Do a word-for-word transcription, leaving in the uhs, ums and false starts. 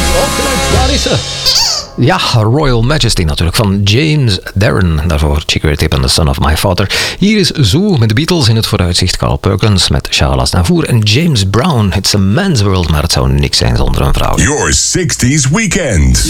Opgelet, daar is ze. Ja, Royal Majesty natuurlijk, van James Darren. Daarvoor Chicory Tip and the Son of My Father. Hier is Zoo met de Beatles in het vooruitzicht. Carl Perkins met Charles Aznavour en James Brown. It's a man's world, maar het zou niks zijn zonder een vrouw. Your sixties weekend.